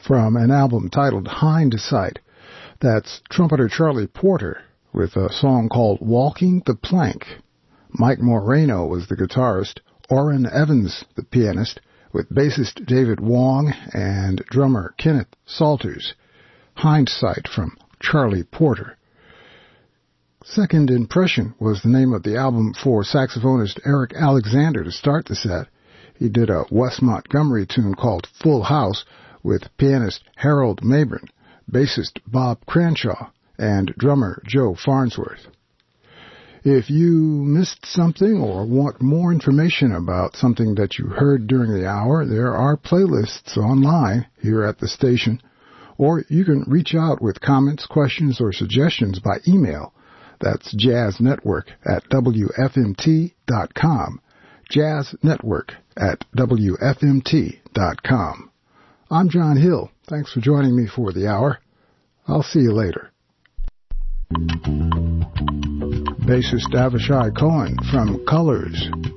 from an album titled Hindsight. That's trumpeter Charlie Porter with a song called Walking the Plank. Mike Moreno was the guitarist, Orrin Evans the pianist, with bassist David Wong and drummer Kenneth Salters. Hindsight from Charlie Porter. Second Impression was the name of the album for saxophonist Eric Alexander to start the set. He did a Wes Montgomery tune called Full House with pianist Harold Mabern, bassist Bob Cranshaw, and drummer Joe Farnsworth. If you missed something or want more information about something that you heard during the hour, there are playlists online here at the station, or you can reach out with comments, questions, or suggestions by email. That's jazznetwork@wfmt.com. jazznetwork@wfmt.com. I'm John Hill. Thanks for joining me for the hour. I'll see you later. Bassist Avishai Cohen from Colors.